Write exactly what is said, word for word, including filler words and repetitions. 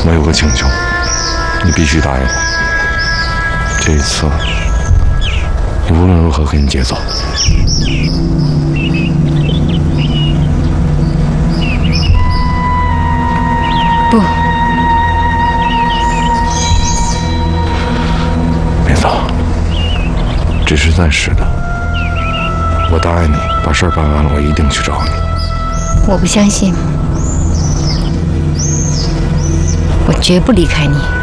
我有个请求，你必须答应我。这一次，你无论如何跟你姐走。 不， 别走，只是暂时的。我答应你，把事儿办完了，我一定去找你。 我不相信，我绝不离开你。